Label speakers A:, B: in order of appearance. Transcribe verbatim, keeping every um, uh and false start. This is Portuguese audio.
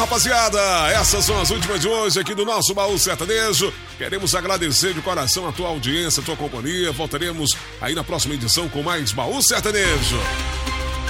A: rapaziada, essas são as últimas de hoje aqui do nosso Baú Sertanejo. Queremos agradecer de coração a tua audiência, a tua companhia. Voltaremos aí na próxima edição com mais Baú Sertanejo.